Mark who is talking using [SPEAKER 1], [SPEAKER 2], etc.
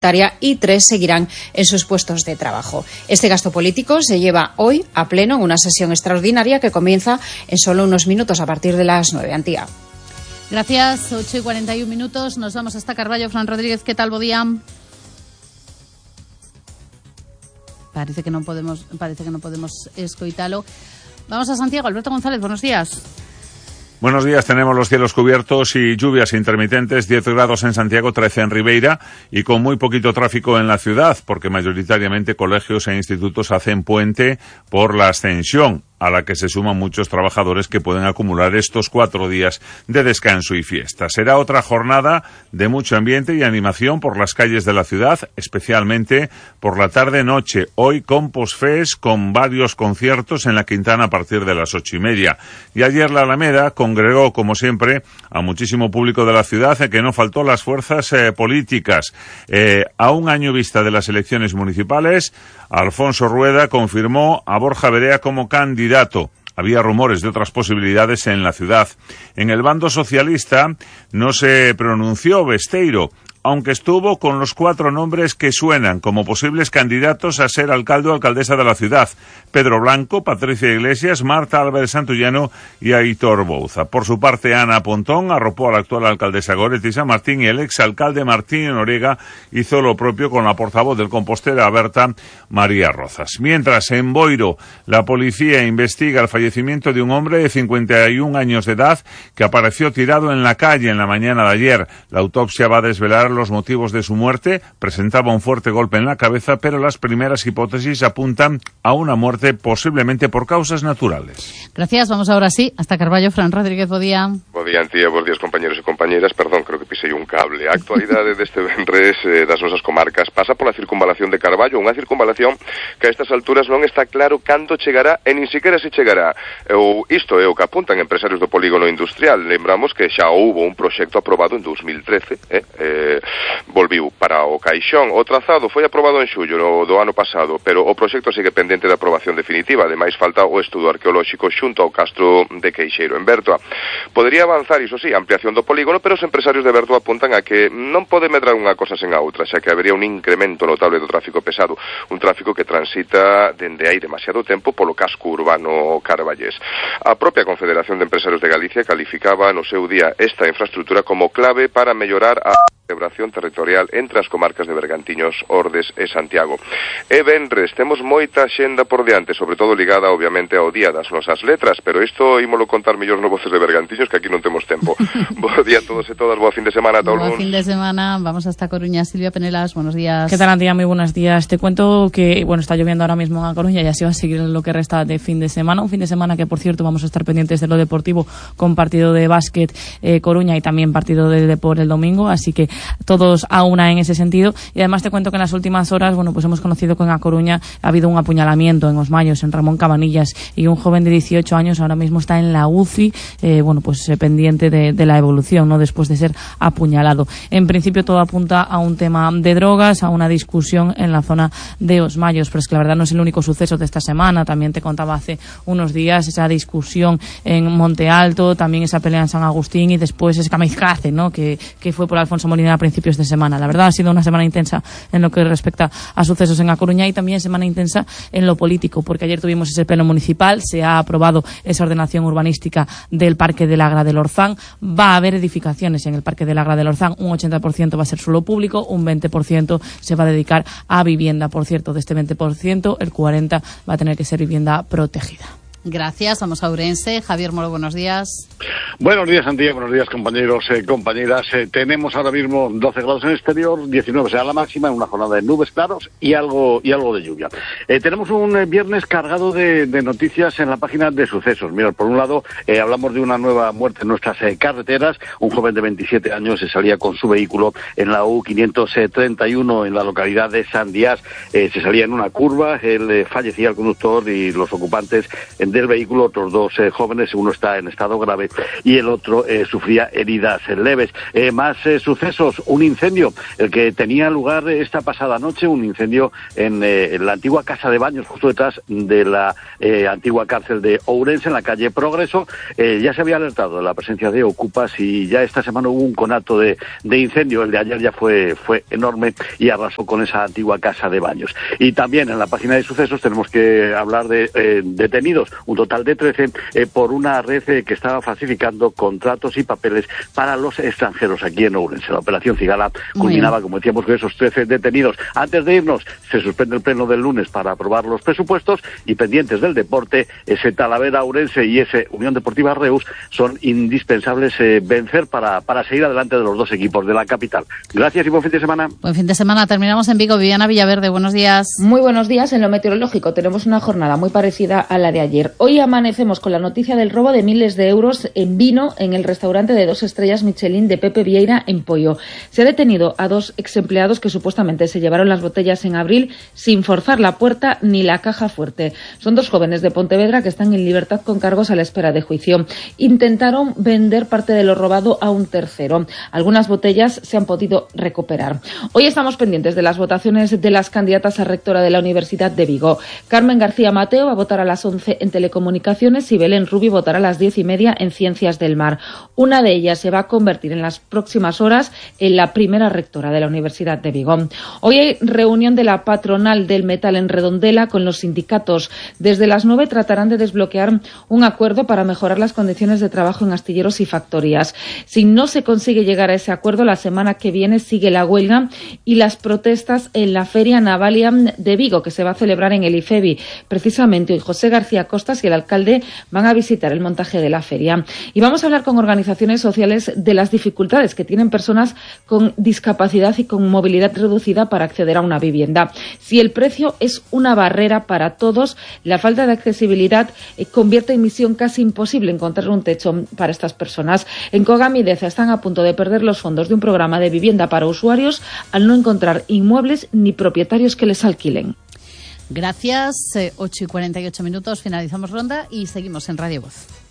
[SPEAKER 1] y 3 seguirán en sus puestos de trabajo. Este gasto político se lleva hoy a pleno en una sesión extraordinaria que comienza en solo unos minutos a partir de las 9. Antía.
[SPEAKER 2] Gracias, 8:41. Nos vamos hasta Carballo. Fran Rodríguez, ¿qué tal, bo día? Parece que no podemos escoitalo. Vamos a Santiago. Alberto González, buenos días.
[SPEAKER 3] Buenos días, tenemos los cielos cubiertos y lluvias intermitentes, 10 grados en Santiago, 13 en Ribeira y con muy poquito tráfico en la ciudad, porque mayoritariamente colegios e institutos hacen puente por la ascensión, a la que se suman muchos trabajadores que pueden acumular estos 4 días de descanso y fiesta. Será otra jornada de mucho ambiente y animación por las calles de la ciudad, especialmente por la tarde-noche. Hoy con Postfest, con varios conciertos en la Quintana a partir de las 8:30. Y ayer la Alameda congregó, como siempre, a muchísimo público de la ciudad, que no faltó las fuerzas políticas. A un año vista de las elecciones municipales, Alfonso Rueda confirmó a Borja Verea como candidato. Había rumores de otras posibilidades en la ciudad. En el bando socialista no se pronunció Besteiro, aunque estuvo con los 4 nombres que suenan como posibles candidatos a ser alcalde o alcaldesa de la ciudad: Pedro Blanco, Patricia Iglesias, Marta Álvarez Santullano y Aitor Bouza. Por su parte, Ana Pontón arropó a la actual alcaldesa Goretti San Martín y el exalcalde Martín Noriega hizo lo propio con la portavoz del Compostela, Berta María Rozas. Mientras, en Boiro, la policía investiga el fallecimiento de un hombre de 51 años de edad que apareció tirado en la calle en la mañana de ayer. La autopsia va a desvelar los motivos de su muerte. Presentaba un fuerte golpe en la cabeza, pero las primeras hipótesis apuntan a una muerte posiblemente por causas naturales.
[SPEAKER 2] Gracias, vamos ahora sí hasta Carballo. Fran Rodríguez, bo día.
[SPEAKER 4] Bo día, Antía, bos días, compañeros e compañeras. Perdón, creo que pisei un cable. A actualidade deste venres das nosas comarcas pasa pola circunvalación de Carballo, unha circunvalación que a estas alturas non está claro cando chegará e nin siquiera se chegará. Ou isto é o que apuntan empresarios do polígono industrial. Lembramos que xa houbo un proxecto aprobado en 2013, volviu para o caixón. O trazado foi aprobado en xullo do ano pasado, pero o proxecto sigue pendente de aprobación definitiva. Ademais, falta o estudo arqueolóxico xunto ao castro de Queixeiro en Bertoa. Podería avanzar, iso sí, a ampliación do polígono, pero os empresarios de Bertoa apuntan a que non pode medrar unha cosa sen a outra, xa que habería un incremento notable do tráfico pesado, un tráfico que transita dende hai demasiado tempo polo casco urbano carballés. A propia Confederación de Empresarios de Galicia calificaba no seu día esta infraestructura como clave para mellorar a vertebración territorial entre as comarcas de Bergantiños, Ordes e Santiago. E venres, temos moita xenda por diante, sobre todo ligada, obviamente, ao Día das Nosas Letras, pero isto ímolo contar mellor no Voces de Bergantiños, que aquí non temos tempo. Bo día a todos e todas, boa fin de semana a todos.
[SPEAKER 2] Boa fin de semana, vamos hasta Coruña. Silvia Penelas, buenos días.
[SPEAKER 5] ¿Qué tal, Antía? Muy buenos días. Te cuento que, está lloviendo ahora mismo en A Coruña y así va a seguir lo que resta de fin de semana. Un fin de semana que, por cierto, vamos a estar pendientes de lo deportivo con partido de básquet Coruña y también partido de Depor el domingo, así que todos a una en ese sentido. Y además te cuento que en las últimas horas, pues hemos conocido que en A Coruña ha habido un apuñalamiento en Os Mayos, en Ramón Cabanillas, y un joven de 18 años ahora mismo está en la UCI, pendiente de la evolución, ¿no?, después de ser apuñalado. En principio todo apunta a un tema de drogas, a una discusión en la zona de Os Mayos, pero es que la verdad no es el único suceso de esta semana. También te contaba hace unos días esa discusión en Monte Alto, también esa pelea en San Agustín y después ese kamikaze, ¿no?, que fue por Alfonso Molina a principios de semana. La verdad ha sido una semana intensa en lo que respecta a sucesos en A Coruña y también semana intensa en lo político, porque ayer tuvimos ese pleno municipal, se ha aprobado esa ordenación urbanística del Parque del Agra del Orzán. Va a haber edificaciones en el Parque del Agra del Orzán, un 80% va a ser suelo público, un 20% se va a dedicar a vivienda. Por cierto, de este 20%, el 40% va a tener que ser vivienda protegida.
[SPEAKER 2] Gracias, vamos a Ourense. Javier Moro, buenos días.
[SPEAKER 6] Buenos días, Antía, buenos días, compañeros, compañeras. Tenemos ahora mismo 12 grados en el exterior, 19 será la máxima, en una jornada de nubes claros y algo de lluvia. Tenemos un viernes cargado de noticias en la página de sucesos. Mira, por un lado, hablamos de una nueva muerte en nuestras carreteras. Un joven de 27 años se salía con su vehículo en la U531 en la localidad de San Díaz. Se salía en una curva, él fallecía el conductor y los ocupantes en del vehículo. Otros 2 jóvenes, uno está en estado grave y el otro sufría heridas leves. Más sucesos, un incendio, el que tenía lugar esta pasada noche, un incendio en la antigua casa de baños, justo detrás de la antigua cárcel de Ourense, en la calle Progreso. Ya se había alertado de la presencia de ocupas y ya esta semana hubo un conato de incendio. El de ayer ya fue enorme y arrasó con esa antigua casa de baños. Y también en la página de sucesos tenemos que hablar de detenidos, un total de 13, por una red que estaba falsificando contratos y papeles para los extranjeros aquí en Ourense. La operación Cigala culminaba, como decíamos, con esos 13 detenidos. Antes de irnos, se suspende el pleno del lunes para aprobar los presupuestos y pendientes del deporte, ese Talavera Ourense y ese Unión Deportiva Reus son indispensables vencer para seguir adelante de los 2 equipos de la capital. Gracias y buen fin de semana.
[SPEAKER 2] Buen fin de semana. Terminamos en Vigo. Viviana Villaverde, buenos días.
[SPEAKER 1] Muy buenos días. En lo meteorológico tenemos una jornada muy parecida a la de ayer. Hoy amanecemos con la noticia del robo de miles de euros en vino en el restaurante de 2 estrellas Michelin de Pepe Vieira en Poio. Se ha detenido a 2 exempleados que supuestamente se llevaron las botellas en abril sin forzar la puerta ni la caja fuerte. Son 2 jóvenes de Pontevedra que están en libertad con cargos a la espera de juicio. Intentaron vender parte de lo robado a un tercero. Algunas botellas se han podido recuperar. Hoy estamos pendientes de las votaciones de las candidatas a rectora de la Universidad de Vigo. Carmen García Mateo va a votar a las 11 en Telecomunicaciones y Belén Rubio votará a las 10:30 en Ciencias del Mar. Una de ellas se va a convertir en las próximas horas en la primera rectora de la Universidad de Vigo. Hoy hay reunión de la patronal del metal en Redondela con los sindicatos. Desde las 9 tratarán de desbloquear un acuerdo para mejorar las condiciones de trabajo en astilleros y factorías. Si no se consigue llegar a ese acuerdo, la semana que viene sigue la huelga y las protestas en la Feria Navalia de Vigo, que se va a celebrar en el IFEBI. Precisamente hoy José García Costas y el alcalde van a visitar el montaje de la feria. Y vamos a hablar con organizaciones sociales de las dificultades que tienen personas con discapacidad y con movilidad reducida para acceder a una vivienda. Si el precio es una barrera para todos, la falta de accesibilidad convierte en misión casi imposible encontrar un techo para estas personas. En Cogam y Deza están a punto de perder los fondos de un programa de vivienda para usuarios al no encontrar inmuebles ni propietarios que les alquilen.
[SPEAKER 2] Gracias. 8:48 minutos. Finalizamos ronda y seguimos en Radio Voz.